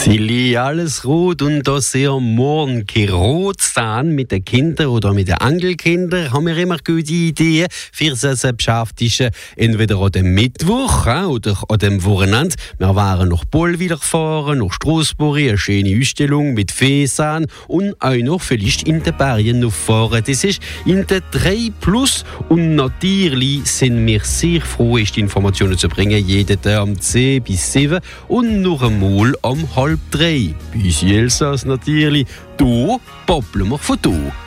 Silly, alles rot und da sehr morgen rot sein mit den Kindern oder mit den Enkelkindern, haben wir immer gute Ideen für das Beschäftigen, entweder an dem Mittwoch oder an dem Wochenende. Wir waren nach Poll wieder gefahren, nach Straßburg, eine schöne Ausstellung mit Fäsern und auch noch vielleicht in den Bergen noch fahren. Das ist in der 3+ und natürlich sind wir sehr froh, die Informationen zu bringen, jeden Tag um 10 bis 7 und noch einmal um 2:30. Bis Elsass natürlich. Da poppeln wir von da.